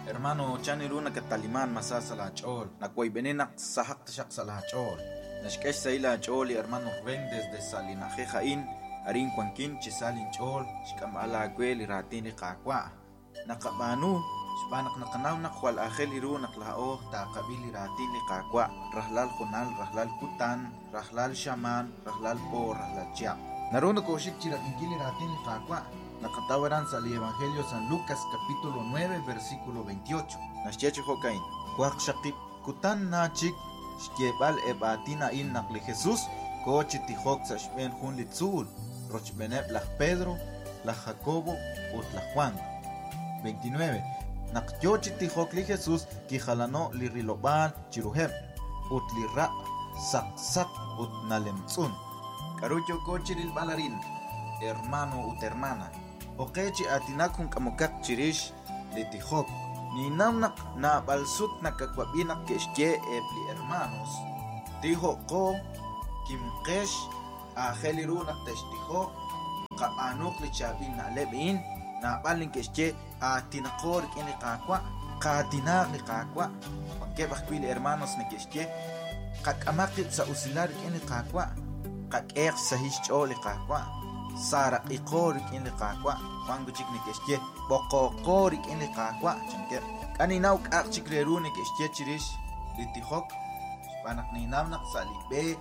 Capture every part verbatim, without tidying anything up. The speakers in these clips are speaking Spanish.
Hermano, chaniruna kataliman masasa la chol. Na koi benena sahak tashak sa la chol. Nashkesh sa ila chol, hermano Rubén desde Salina Jejain. Arin kwankin chisalin chol. Shkamala gwel iratin li kakwa. Nakabanu. Shbanak nakanaw nakwal akhel iru naklao ta kabil iratin li kakwa. Rahlal khunal, rahlal kutan, rahlal shaman, rahlal po, rahlal chia. Naruno koshik chira ingili iratin li kakwa. Nakatawaran sa Evangelio San Lucas capítulo nueve versículo veintiocho. Nashcheche hokain. Kwak shakip kutan na chik shkebal ebatina in nakli Jesús kochi tihok sa shben hun litzul rochbeneb la Pedro, la Jacobo ut la Juan. veintinueve. Nakyochi tihok li Jesús kijalano li rilobal chiruhem ut li ra sak sak ut nalemtzun. Karucho kochi lil balarin. Hermano ut hermana. Okechi atinakun kamukak chirish litihok. Ni namnak na balsut nakakwabinak keshke ebli hermanos. Tiho ko kimkesh aheliru nakteshtiho. Kaanuk li chabin na lebin. Na balin keshke atinakor kini kakwa. Katinak ni kakwa. Pagkebakwi li hermanos na keshke. Kakamakit sa usilar kini kakwa. Kakek sa hischo li kakwa. Sara ikorik in li kakwa wangu chik ni keshke boko korik in li kakwa chanker kaninaw kak chikleru ni keshke chirish litihok panak ninamnak sa libe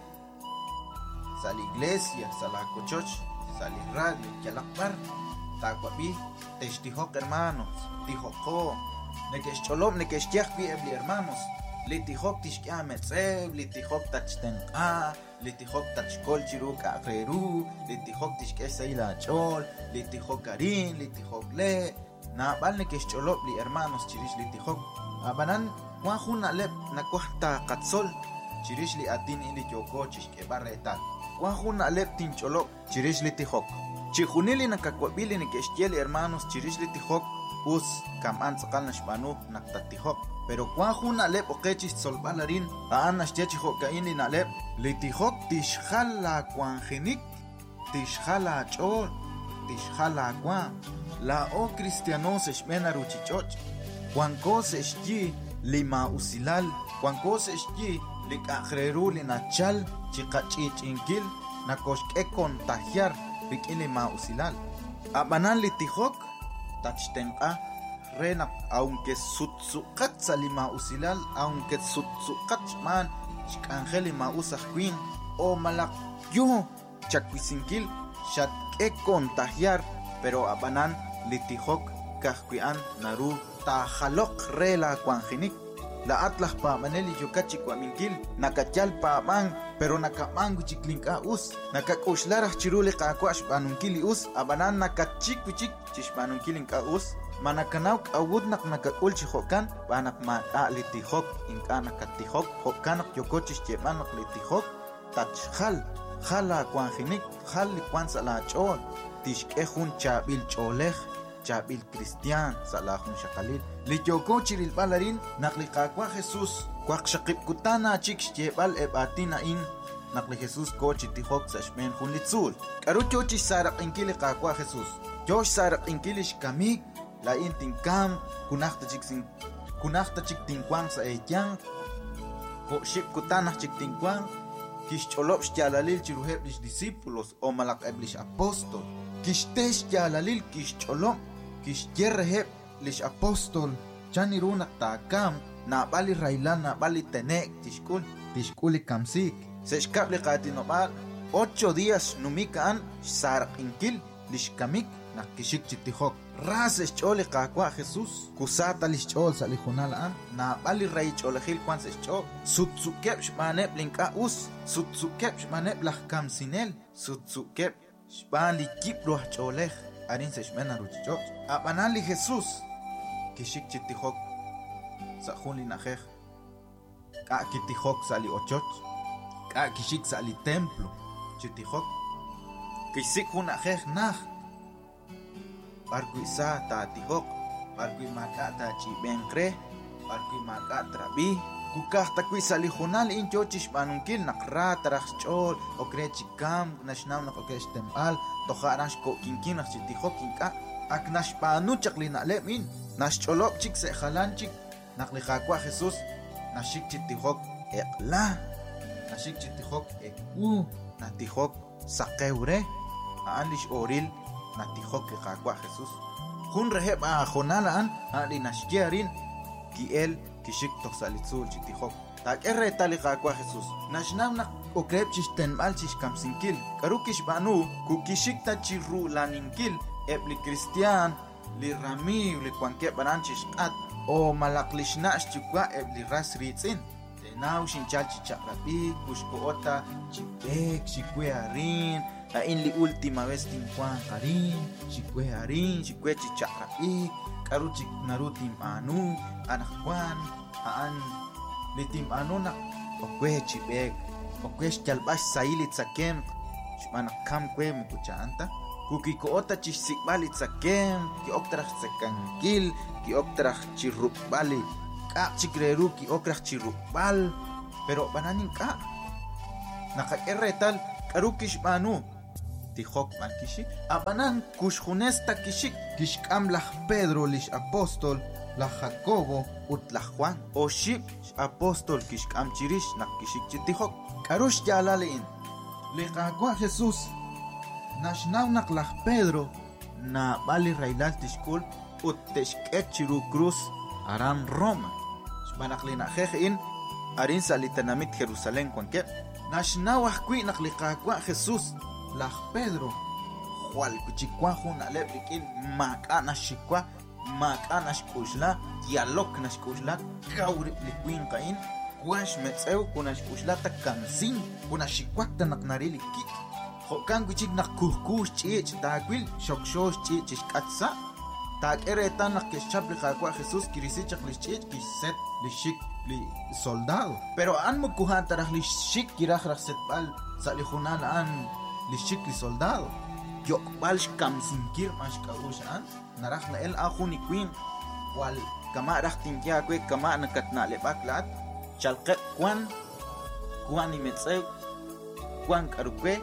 sa iglesia sa la kochoch sa radio kalakbar takwabi teshtihok hermanos tihoko ne kescholom ne keshkech bi ebli hermanos litihok tishkia metzeb litihok tachten a litihok tachkol chiruk akreru litihok tishke saila chol litihok karin litihok le na balne kescholop li hermanos chirish litihok abanan wa khuna lep na kohta katsol chirish li atin ili choko chishke barretal wa khuna lep tin cholop chirish litihok chihunili nakakwabili ni keshkel hermanos chirish litihok us kaman sakal nashbanu naktatihok pero cuajuna lep okechis solbalarin aan nashchechijo kaini na lep litihok tishjala cuangenik tishjala chol tishjala cuan la o cristianos esmena ruchichoch cuancos esji lima usilal cuancos esji likajreru linachal chiqachichinkil nakoshke contagiar bikini ma usilal abanan litihok tachtenqa Renap, aunque sutsukat salima usilal, aunque sutsukat man, shkangeli ma usah queen, o malak yo, chakwisingil, shat e contagiar, pero abanan litihok kahquian naru tajalok rela kwanjinik. La atlah pa maneli yokachi kwamingil, nakachal pa man, pero nakamangu chiklinka us, nakakushlarah chirule kakwash panunkili us, abanan nakachik wichik chishpanunkilin ka us. Manakanaw awud nak nakakul chihokan panak mata litihok inka nakatihok hokanak yokochis chemanak litihok tachhal hala kwanjinik hal likwan salachol tishkehun chabil cholej chabil cristian salahun shakalil litokochiril balarin naklikakwa Jesus kwak shakip kutana chik chebal ebatina in nakli Jesus kochi tihok sashmen hun litzul karuchochi sarak inkili kakwa Jesus josh sarak inkilish kamik la intin kam kunahta chiksin kunahta chiktinkwang sa etyang ko ship kutanah chiktinkwang kish cholop shyalalil chiruheb lish discípulos o malak eblish apostol kish tesh yalalil kish cholop kish yerreheb lish apostol chanirunak takam na bali railan na bali tenek tishkul tishkuli kamsik se shkabli qatinobal ocho días numikaan sarak inkil lish kamik nakishik chitihok ras eschole kakwa Jesus kusata lischol salihunala na bali rai cholehil kwan eschol sutsukep shmaneb linka us sutsukep shmaneb lah kamsinel sutsukep shbali kipro choleh arin se shmena ruchichot abanali Jesus kishik chitihok sa hunli najej ka kitihok sali ochot ka kishik sali templo chitihok kishik hunajej nah Parkui sa ta tihok, parkui maka ta chibenkre, parkui maka trabi, kukah takui salihunal incho chishpanunkil nakra tarach chol, okre chikam, nashnam nak okre shtempal, toharash ko kinkin nak chitihok kinka, ak nashpanu chaklina lemin, Nashcholok chik se jalanchik naklikakwa Jesús nashik chitihok ekla nashik chitihok eku natihok sakeure alish oril natihok likakwa Jesús jun reheb a jonalaan ali nashkiarin kiel kishik toksalitzul chitihok tak erre talikakwa Jesús nashnamna okrep chisten mal chishkam sinkil karukish banu kukishik tachiru laninkil ebli cristian li rami li kwanke baranchish at o malaklishnash chukwa ebli ras ritzin tenaw shinchal chichakrapi kushkoota chipek shikwe harin a in li última vez tinkwan karin shikwe harin shikwe chichakrapi karu chik narutim anu anakwan aan litim anu na okwe chipek okwe chalbash sailit sakem shmanak kam kwe mukuchanta kukikoota chishsikbali tsakem ki oktrach tsakankil ki oktrach chirrukbali ka chikreru ki oktrach chirrukbal pero bananin ka nakakerretal karukish banu tihok man kishik abanan kushjunesta kishik kishkam laj Pedro lish apostol la Jacobo ut la Juan o ship apostol kishkam chirish nak kishik chitihok karush yalalin liqaqwa Jesús Nashnaunak laj Pedro na bali railal tishkul ut teshkechiru cruz aran Roma shmanaklina jejein arin salitanamit Jerusalén kwanke nashnawah kui nakliqaqwa Jesús laj Pedro hual kuchikwa jun alebrikin maka nashikwa maka nashkushla dialog nashkushla kawri liquin qain kwash metseu kunashkushla takansin kunashikwa tanaknarili kik Hokan kuchik nak kuhkush chich takwil shokshosh chich katsa tak ereta nak keshap likakwa Jesús kirisichak lishich kiset lishik li soldado pero an mukuhan tarah lishik kirah setbal salihunal an lishik li soldado yokbal shkam sinkir mashkaushan narah na el ahuni queen wal kama rah tinkia kwe kama nakatna lebaklat chalqet kwan kwan imetsew kwan karukwe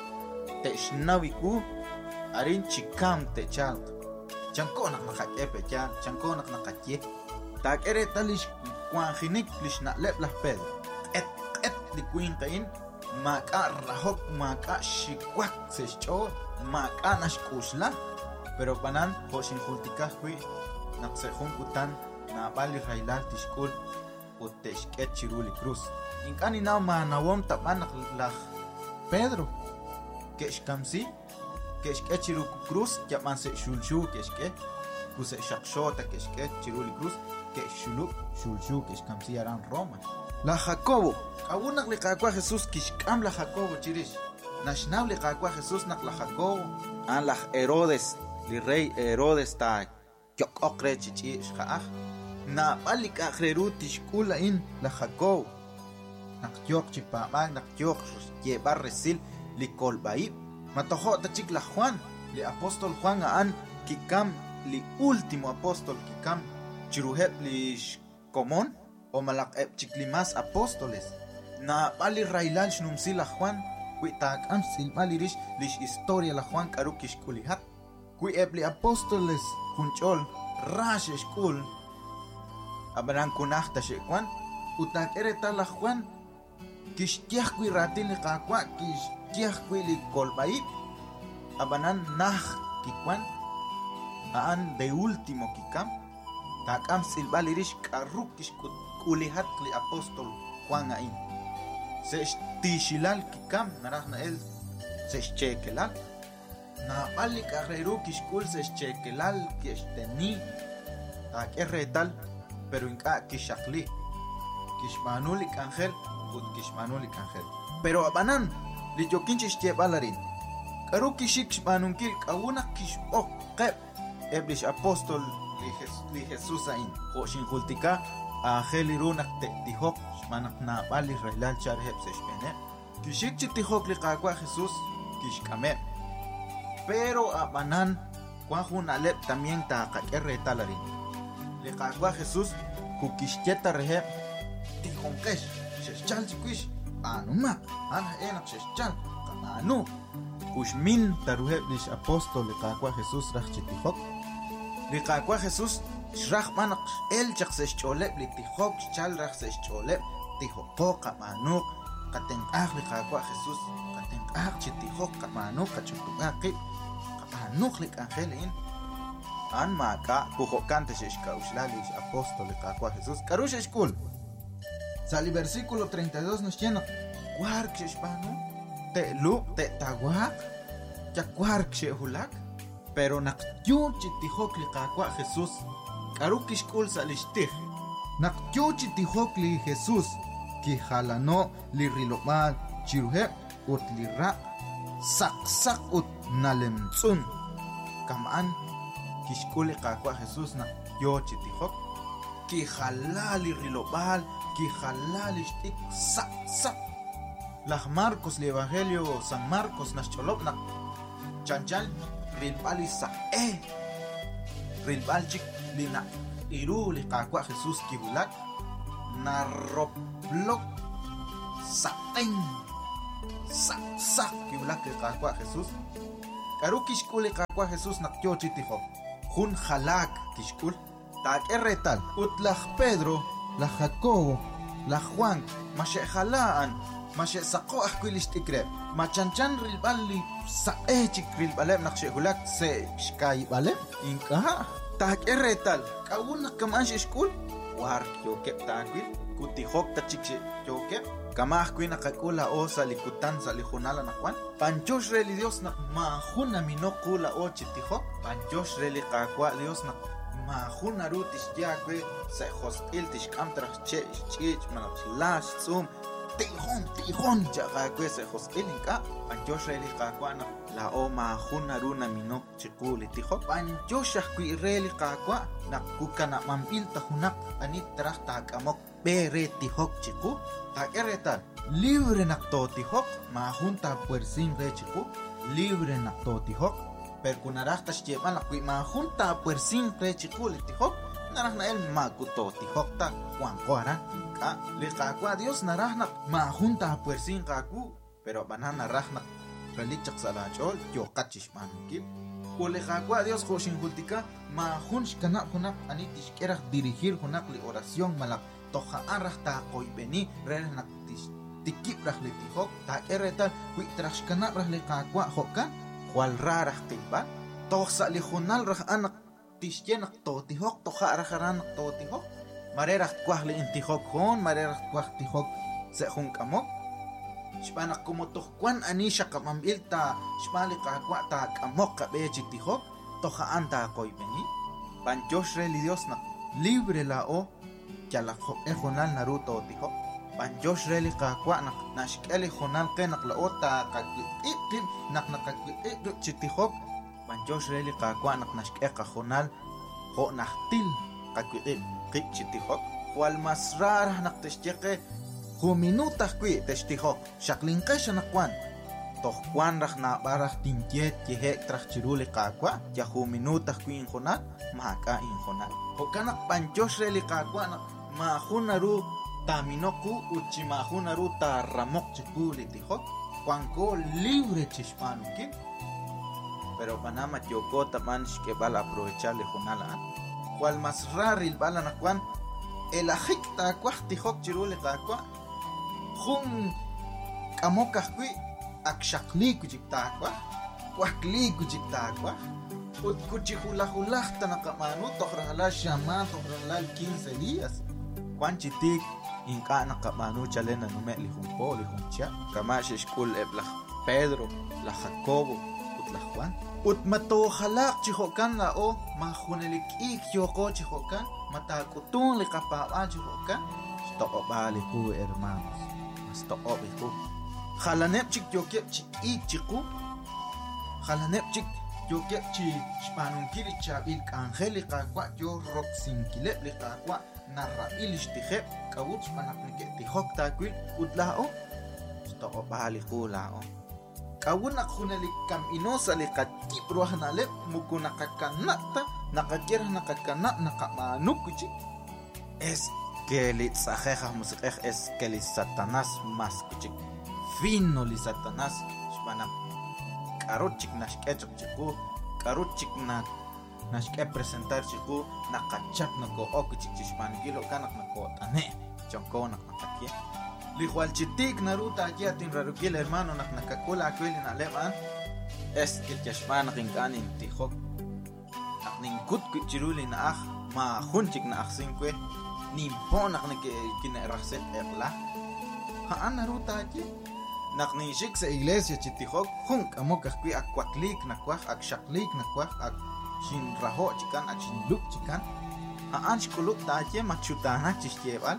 Shnawiku arin chikam te chal chanko nak nakake pechal chanko nak nakake tak ere talish kwanjinik lish na lep lah ped et et likuin kain maka rahok maka shikwak se cho maka nashkushla pero banan hoshin kultikah kui nak se junkutan na bali railal tishkul o teshket chiruli cruz inkani na manawom taban lah Pedro Keshkamsi, Keshke Chiru Cruz, Yamanse Shulshu, Keshke, Kuse Shakshota, Keshke, Chiruli Cruz, Keshulu, Shulshu, Keshkamsi Aran Roma. La Jacobo, Kawunak Likakwa Jesús, Kishkam la Jacobo Chirish, Nashnab Likakwa Jesús nak la Jacobo, An la Herodes, Li Rey Herodes Ta, Kyok Okre Chichi Shah, Na Balika Hreru Tishkula in la Jacobo, Nak Kyok Chipamag, Nak Kyok Yebar Resil. Li kolbaib matojo tachik la Juan li apóstol Juan aan kikam li último apóstol kikam chiruhep li komon o malak ep chiklimas apóstoles na bali railal shnumsi la Juan kui tak am silmali rish lish historia la Juan karukish kulihat kui ep li apóstoles kunchol rash shkul abran kunach tashe Juan utak ereta la Juan kish tiah kui ratin li kakwa kish Tiah kwili kolbaib abanan nah kikwan aan de último kikam takam silbalirish karukish kulihat li apóstol Juan ain se tishilal kikam narah na el se chekelal na bali carreru kishkul se chekelal kishteni tak erretal pero inka kishakli kishmanuli kangel ut kishmanuli kangel pero abanan li jokinchish balarin karuki shik banunkil kawuna kish ok qeb eblish apostol li Jesús ain hoshin hultika a helirunak te tihok manak na bali railal charheb seshbene kishik chitihok li qaqwa Jesús kish kame pero abanan kwajun alep también ta qaqerre talarin li qaqwa Jesús kukishteta reheb tihonkesh shechal chikuish anuma ana enak shechal anu kushmin taruheb lish apostol liqaqwa Jesús rachitihok liqaqwa Jesús shrach manak el chak se cholep li tihok chal rach se cholep tihoko qamanuk qaten ahli qaqwa Jesús qaten ah chitihok qamanuk qachukaqi qamanuk lik angelin an maka pujokan te shishka ushlali apóstol qaqwa Jesús karush eskul sali versículo treinta y dos nos llena wark shishpano te lu te tawak yakwark shehulak pero naqyu chitihok li qaqwa Jesús Karuk kishkul salistih. Nakyo chitihok li Jesús. Ki halano li rilomal chiruhe ut li ra. Sak sak ut nalemtsun. Kamaan kishkul li kakwa Jesús nakyo chitihok. Ki hala li rilomal. Ki hala li shtik sak sak. Lah Marcos li Evangelio San Marcos nascholop nak. Chanchan rilbali sa eh. Rilbal chik lina iru li kakwa Jesús kibulak na roblok sateng sak sak kibulak li kakwa Jesús karu kishkul li kakwa Jesús nakyo chitihok hun halak kishkul tak erretal utlach Pedro la Jacobo la Juan mashe halaan mashe saqo ahkulish tikre machanchan rilbal li sa eh chik rilbalem nakshe hulak se shkai balem inka Tak erretal, kawun nak kamash school, war kyokep takwil, kutihok ta chikse kyokep, kamah kuin nakakula o sa likutan sa lihunala nakwan, panchosh reli Dios nak mahuna minokula o chitihok, panchosh reli kakwa Dios nak mahuna rutis yakwe sa hostil tishkam trach che chich manach lash tsum, tihon tihon jakakwe sa hostil inka, panchosh reli kakwa nak la o mahuna runa minok chikuli tihok panjoshah kui reli kakwa nakuka na mampilta hunak anit terah takamok bere tihok chiku tak eretal libre nak to tihok mahunta puersin re chiku libre nak to tihok perkunarah tas jeman kui mahunta puersin re chiku li tihok narah na el makuto tihok ta wangkoara ka li kakwa Dios narah nak mahunta puersin kaku pero banana narah nak relichak salachol yo kachish manukip ule jakwa Dios joshin hultika ma hunsh kana hunak anitish kerah dirigir hunak li oración malak toja arrah ta koibeni rel nak tish tikip rah li tihok ta eretal wi trash kana rah li kakwa hoka wal rarah tiba toh sa li hunal rah anak tish yenak to tihok toja rah ranak to tihok marerah kwah li intihok hon marerah kwah tihok se hun kamok Shpanak como tohkuan anisha kamambil ta shpali kakwa ta kamok kabe chitihok toja anta koibeni panchosh reli Dios na libre la o kya la ejonal naruto tihok panchosh reli kakwa nak nashkeli jonal kenak la o ta kakikip nak nakakikip chitihok panchosh reli kakwa nak nashkeka jonal ho nahtil kakikip kip chitihok wal masrar nak tishjeke Juminutas kui testijo, shaklin kasha nakwan. Toh kwan rah na barah tinkiet ki hek trach chiruli kakwa, ya juminutas kui injonal, mahaka injonal. Hokanak panchosh reli kakwa nak mahunaru taminoku uchi mahunaru ta ramok chikuli tihok, kwanko libre chishpanuki. Pero panama yoko taman que bala aprovecharle jonala. Cual más raro el bala nakwan, el ajikta kwah tihok chiruli kakwa. Jun kamokah kui akshakli kujiktakwa kwakli kujiktakwa ut kuchihula hulah tanakamanu tohrala shaman tohrala quince días kwanchitik inka nakamanu chalena nume lihumpo lihumcha kamash shkul eblah Pedro la Jacobo ut la Juan ut matohalak chihokan la o mahunelik ik yoko chihokan matakutun likapaan chihokan stokobali ku hermanos Stop itu. Halanep cik jokep cik ik ciku. Halanep cik jokep cik spanun kiri cabil kangheli kakwa jo rok singkilep li kakwa narrabil istihep kawut spanak nike tihok takwil udlao. Stop baliku lao. Kawun nak hunalik kam inosa li katip ruah nalep muku nakakanak ta nakakirah nakakanak nakamanuk cik. Es que li tsajeja musikej es que li Satanás más kuchik fino li Satanás shpana karuchik nashkechok chiku karuchik na nashke presentar chiku nakachap nako okuchik chishpankilo kanak nako tane chonko nak nakakie lihual chitik naruta aquí atin rarukil hermano nak nakakula akwili na leman es que chashpan rinkanin tihok nak ningkut kuchiruli na ah ma hunchik na aksinkwe ni ponak na kina raset erla haan naruta aquí nak nishik sa iglesia chitihok hunk amok akwi akwaklik na kwak akshaklik na kwak ak shin raho chikan ak shin luk chikan haan shkuluk ta aquí machutana chishtieval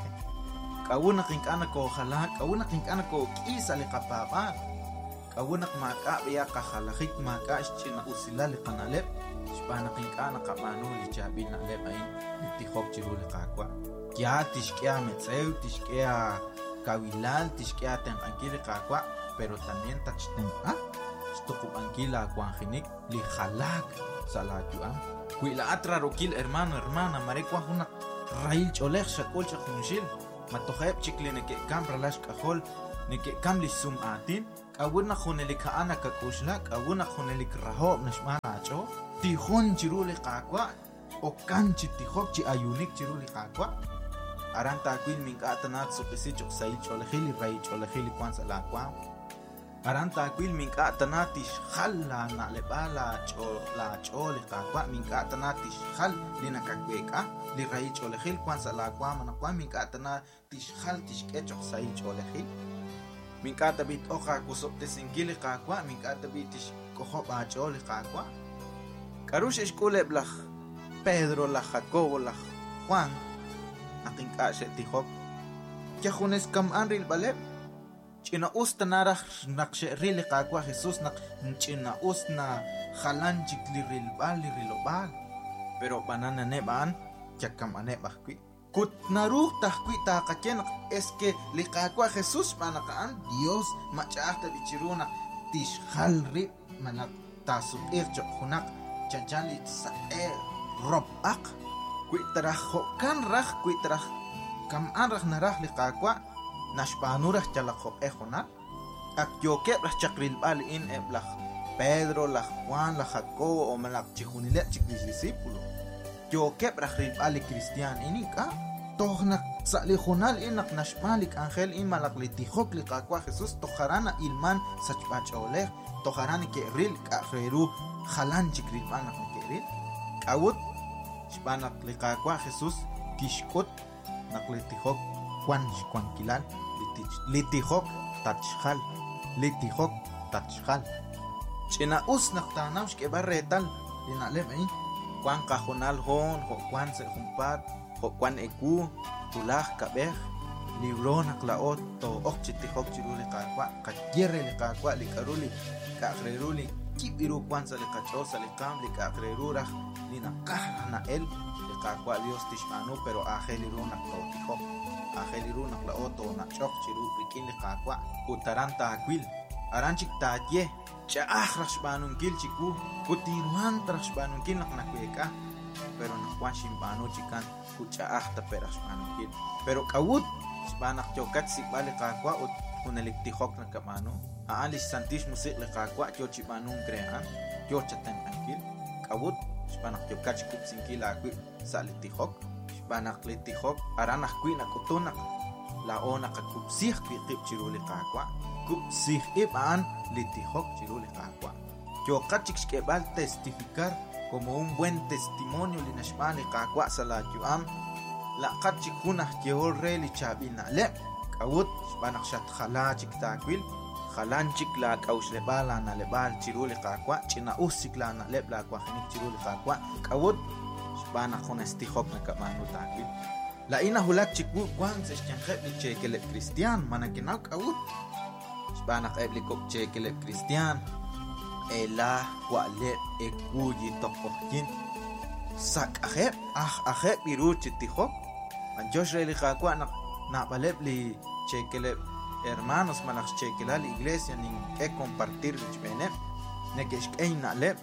kawunak inkana ko khala kawunak inkana ko kisa li qapaban kawunak maka biya ka khalakik maka china usila li qanalep shpanak inkana qamanu li chabil na lep ay tihok chiru li qaqwa kya tishkia metsew tishkia kawilal tishkia ten ankili qaqwa pero también tachten ah stuqub ankila kwanjinik li khalak salatuam kuila atra rokil hermano hermana marekwa hunak rail cholekh shakol chakhunshil matoheb chikli neke kambra lash kahol neke kamli sum atin kawuna khuneli kaana kakushla kawuna khuneli rahob nashmana acho tihon chiruli qaqwa o kanchi tihok chi ayunik chiruli qaqwa aranta kwil min katanat supisi chok sai cholehili rai cholehili kwansa la kwa aranta kwil min katanat khalla na lebala cho la chole qaqwa min katanat khal lina kakweka li rai cholehil kwansa la kwa mana kwa min katanat tishkhal tishkecho sai cholehil min kata bit oka kusop tesingili qaqwa min kata bitish koho ba chole qaqwa karush eskule blach Pedro la Jacobo la Juan akin kashe tihok kya khunes kam anril baleb china usta nara nakshe rili qaqwa Jesus nak china usna khalanchik li ril bal li rilobal pero banana neban kya kam ane bakwi kut naruh tahkwi taqaken es que li qaqwa Jesus manakan Dios machahta bichiruna tishkhal ri manak tasub ircho khunak chanchali sae rob ak kuitrah kan rah kuitrah kam anrah narah li qaqwa nashpanurah chalaqo ehona ak yoke rah chakril bal in eblah Pedro la Juan la Jacobo o malak chihunile chiklis discípulo yoke rah ril bal cristian inika tohnak sali khunal inak nashmalik angel in malak li tihok li qaqwa Jesus toharana ilman sachpachole toharani ke ril kahreru khalan chikril bal nak ke ril awut shpanak li qaqwa Jesus kishkot nak li tihok kwan kwan kilal li tihok tachkhal li tihok tachkhal china us nak tanam shke barretal linalem ay kwan kahonal hon ho kwan se humpat ho kwan eku tulah kabeh libro nak laot to ok tihok chiruli qaqwa kakyere li qaqwa li karuli kakreruli kibiru kwan sa li kachosa li kam li kakrerura ni nakah na el li qaqwa Dios tishmanu pero ajeliru nak to tihok ajeliru nak laot to nak chok chiru rikin li qaqwa utaranta akwil aranchik taye chaah rashbanun kil chiku kutiruan trashbanun kil nak nakweka pero nakwan shimbanu chikan kuchaah ta perashbanun kil pero kawut shbanak chokat sikbali qaqwa ut kunalik tihok na kamano aalis santish musik li qaqwa kyo chibanun krean kyo chatan ankil kawut shbanak chokat chikup sinkil akwi sa li tihok shbanak li tihok aranah kwi na kutunak lao nakakupsih kwi qib chiru li qaqwa kupsih iban li tihok chiru li qaqwa chokat chikshkebal testificar como un buen testimonio li nashman li qaqwa sa la yuam laqad chikunah kehol re li chabina le kawut shbanak shat khala chik takwil khalan chik la kaus le bala na le bal chiru li qaqwa china usik la na le bla kwa khinik chiru li qaqwa kawut shbanak honestihok na kamanu takwil la ina hulak chiku kwan se chankheb li chekele cristian manakinaw kawut shbanak ebli kok chekele cristian ela wale ekuyi tokohin sak aheb ah aheb biru chitihok anjosh re li qaqwa na na baleb li chekele hermanos malak chekela la iglesia nin que compartir chmene ne que skay na le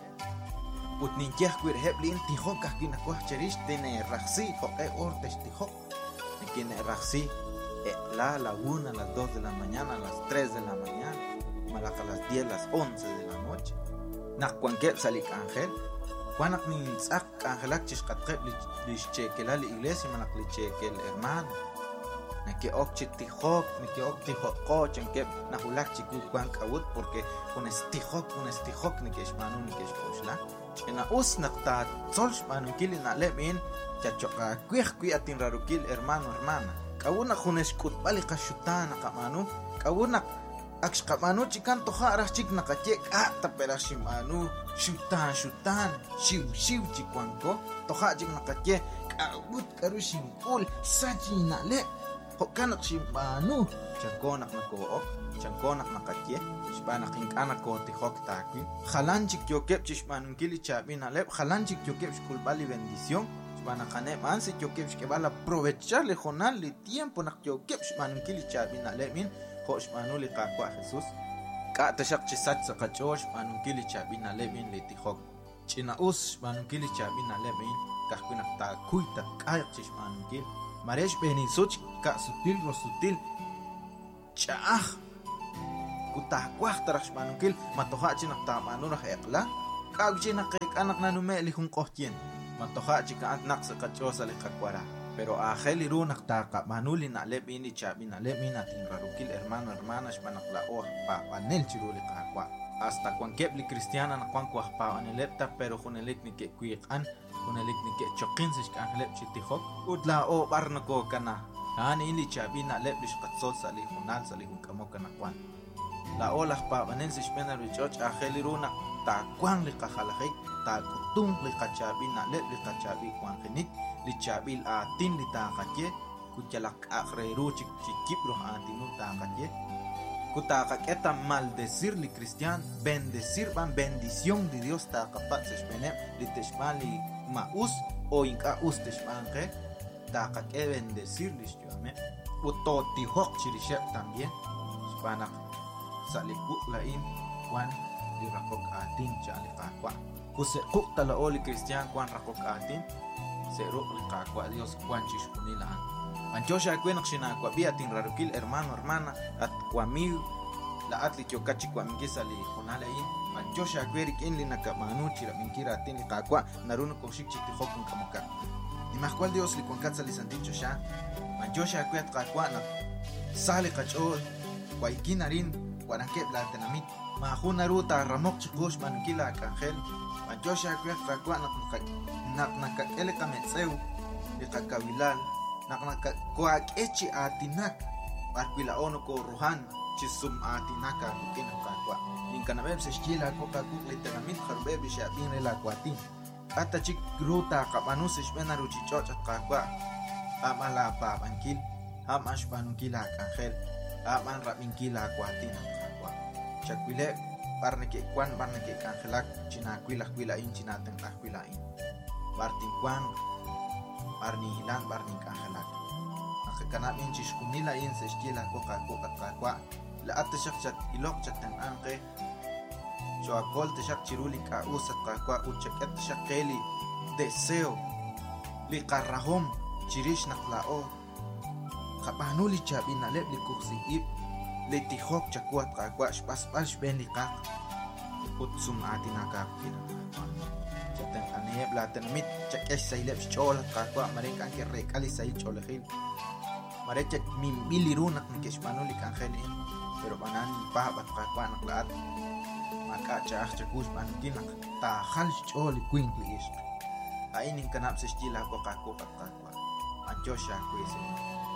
ut nin keh kwir heb li tihok ka kin ko cherish tene raxi ko e orte tihok ne kin raxi la la una a las dos de la mañana a las tres de la mañana malak a las diez las once de la noche na cualquier salik ángel cuanak ni tzak angelak chishqatqeb li chequela la iglesia manak li chequel hermano que occhitijok ni que octijok que nahulak chiku kwan kawut porque un estijok un estijok ni que shmanu ni que shkoshla chena us nakta sol shmanu kili na lemin chachoka kuih kui atin rarukil hermano hermana kawuna khunesh kutbali qashutana qamanu kawuna aksh qamanu chikan toha arah chik nakache ata perashimanu shutan shutan shiu shiu chikwanko toha chik nakache kawut karushim ul sajina le hokanak shimbanu chankonak nako chankonak nakatye shbanak inkanak ko tihok takwi khalanchik yokep chishmanun kili chabina lep khalanchik yokep shkulbali bendición shbanakane manse yokep shkebal aprovechar le jonal le tiempo nak yokep shmanun kili chabina lemin ho shmanu li qaqwa Jesus ka tashaq chisat saqachosh shmanun kili chabina lemin le tihok china us shmanun kili chabina lemin kahkunak ta kuita kayak chishmanun kili Maresh Benisoch ka sutil ro sutil chah kutah kwah tarash manukil matoha chinak ta manura hekla ka chinak anak nanume li hun qohtien matoha chika anak sa kachosa li qakwara pero ajel iru nak ta ka manuli na le bini chabina le mina tin rarukil hermano hermanas manakla oh pa panel chiru li qakwa hasta cuan kebli cristiana na cuan kwah pa anelepta pero hunelik ni ke kuiqan hunelik ni ke choqin sish kan lep chitihok udla o barnako kana ani ili chabina lep lish qatsol sali hunal sali hunkamo kana cuan la olah pa anen sish pena richoch ajeliruna ta cuan li qahalahik ta kutung li qachabina lep li qachabi cuan genik li chabil atin li ta qatye kuchalak akhreru chik chikibro atinu ta qatye Kutaka eta maldecir li cristian, bendecir van bendición de Dios ta kapat seshmenem li teshmali maus o inka us teshmange ta kake bendecir li shtuame uto tihok chirishep también spanak saliku lain wan li rakok atin chali kakwa kuse kukta la oli cristian kwan rakok atin seruk li kakwa Dios kwan chishkunilaan Anchosha kwenak shina kwa bia tin rarukil hermano hermana at kwami la atli chokachi kwa mgesa li honala in Anchosha kwerik in li nakamanu chira minkira tin kakwa naruno koshik chiti hokun kamuka Dimah kwal Dios li kwankatsa li sandicho sha Anchosha kwet kakwa na sali kachol kwa ikinarin kwa nakeb la tenamit mahuna ruta ramok chikosh mankila kanjel Anchosha kwet kakwa nak nakakele kametseu li kakabilal nak kuak echi atinak barquila ono ko rohan chisum atinaka kina kakwa inkana beb se skila ko ka kuk literamit kharbe bi shatin la kwatin ata chik gruta kapanu se shmena ruchi chocha kakwa amala pa bankil amash banukila kanjel aman rabinkila kwatin kakwa chakwile barneke kwan barneke kanjelak china kwila kwila in china ten kwila in bartin kwan barni hilang barni kahalak nakakana min chishkunila in se skila ko ka ko ka kwa la atashak chat ilok chat tan anke so akol tashak chiruli ka usat ka kwa uchak atashak keli deseo li qarrahum chirish naklao khapanuli chabina leb li kuksiib li tihok chakwat ka kwa spas pas ben li ka utsum atinaka kina Chatan ane blatan mit chak es sailep chol kakwa mare kan ke rekali sai cholkhil mare chak mi milirunak ni keshmanuli kan kheli pero banan pa bat kakwa naklat maka chah chakus ban kinak ta khal chol quingli is ainin kanap se stila ko kakwa kakwa anjosha kwese